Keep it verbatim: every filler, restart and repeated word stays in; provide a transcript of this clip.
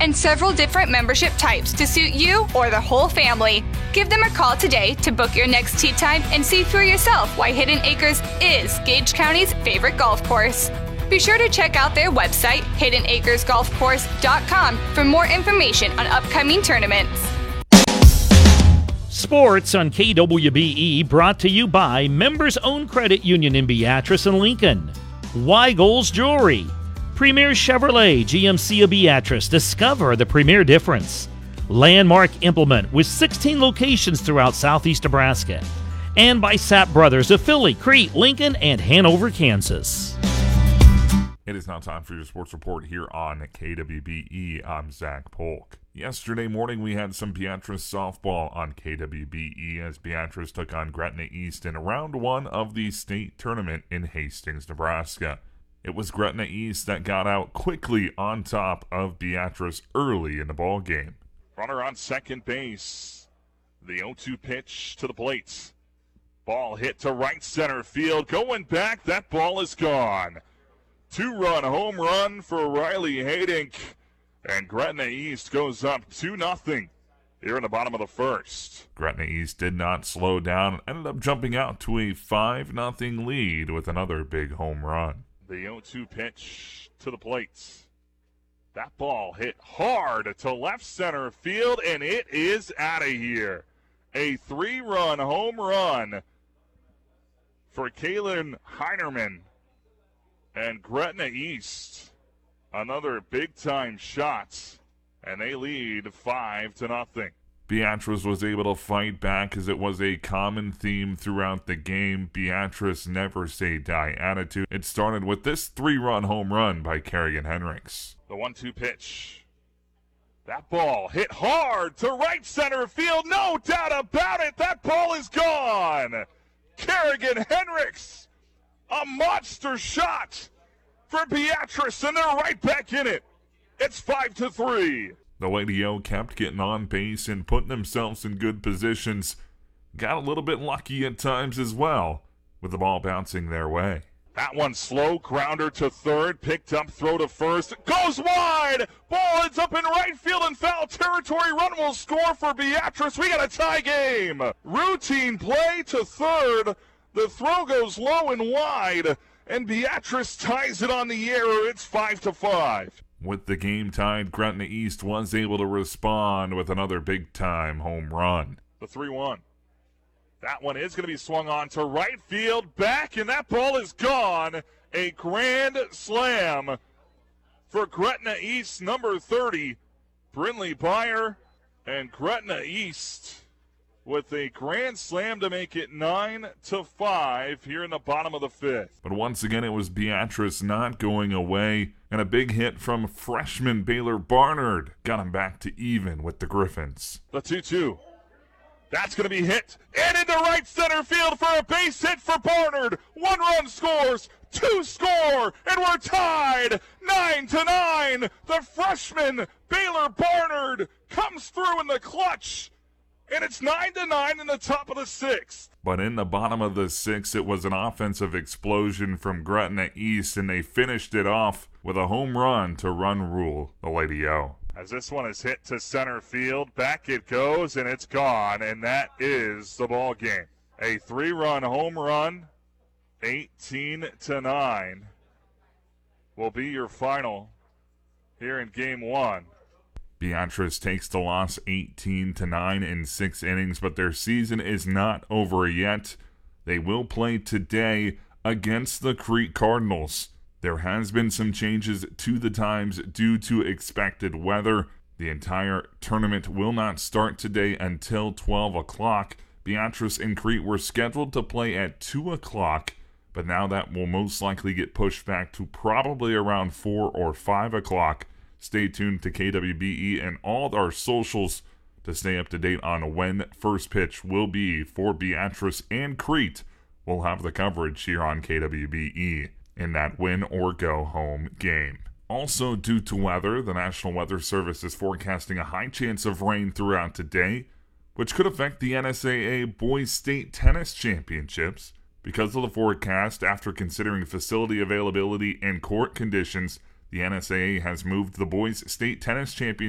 and several different membership types to suit you or the whole family. Give them a call today to book your next tee time and see for yourself why Hidden Acres is Gage County's favorite golf course. Be sure to check out their website, hidden acres golf course dot com, for more information on upcoming tournaments. Sports on K W B E brought to you by Members Own Credit Union in Beatrice and Lincoln, Weigel's Jewelry, Premier Chevrolet G M C of Beatrice. Discover the premier difference. Landmark Implement with sixteen locations throughout southeast Nebraska. And by Sapp Brothers of Philly, Crete, Lincoln, and Hanover, Kansas. It is now time for your sports report here on K W B E. I'm Zach Polk. Yesterday morning, we had some Beatrice softball on K W B E as Beatrice took on Gretna East in round one of the state tournament in Hastings, Nebraska. It was Gretna East that got out quickly on top of Beatrice early in the ball game. Runner on second base. The oh two pitch to the plate. Ball hit to right center field. Going back, that ball is gone. Two-run home run for Riley Haydink. And Gretna East goes up two nothing here in the bottom of the first. Gretna East did not slow down and ended up jumping out to a five nothing lead with another big home run. The oh two pitch to the plate. That ball hit hard to left center field, and it is out of here. A three-run home run for Kalen Heinerman. And Gretna East, another big-time shot, and they lead five to nothing. Beatrice was able to fight back as it was a common theme throughout the game. Beatrice never say die attitude. It started with this three-run home run by Kerrigan Henricks. The one two pitch. That ball hit hard to right center field. No doubt about it. That ball is gone. Kerrigan Henricks. A monster shot for Beatrice, and they're right back in it. It's five to three. The Lady O kept getting on base and putting themselves in good positions. Got a little bit lucky at times as well, with the ball bouncing their way. That one slow, grounder to third, picked up, throw to first, goes wide! Ball ends up in right field in foul territory. Run will score for Beatrice. We got a tie game. Routine play to third. The throw goes low and wide, and Beatrice ties it on the error. It's five to five. With the game tied, Gretna East was able to respond with another big-time home run. The three one. That one is going to be swung on to right field, back, and that ball is gone. A grand slam for Gretna East, number thirty, Brinley Byer, and Gretna East with a grand slam to make it nine to five here in the bottom of the fifth. But once again, it was Beatrice not going away, and a big hit from freshman Baylor Barnard got him back to even with the Griffins. The two two. That's going to be hit and into right center field for a base hit for Barnard. One run scores, two score, and we're tied nine to nine. The freshman Baylor Barnard comes through in the clutch. And it's nine to nine in the top of the sixth. But in the bottom of the sixth, it was an offensive explosion from Gretna East, and they finished it off with a home run to run rule the Lady O. As this one is hit to center field, back it goes, and it's gone, and that is the ball game. A three-run home run, eighteen to nine, will be your final here in game one. Beatrice takes the loss eighteen to nine in six innings, but their season is not over yet. They will play today against the Crete Cardinals. There has been some changes to the times due to expected weather. The entire tournament will not start today until twelve o'clock. Beatrice and Crete were scheduled to play at two o'clock, but now that will most likely get pushed back to probably around four or five o'clock. Stay tuned to K W B E and all our socials to stay up to date on when first pitch will be for Beatrice and Crete. We'll have the coverage here on K W B E in that win or go home game. Also, due to weather, the National Weather Service is forecasting a high chance of rain throughout today, which could affect the N S A A Boys State Tennis Championships. Because of the forecast, after considering facility availability and court conditions, the N S A A has moved the Boys State Tennis Championships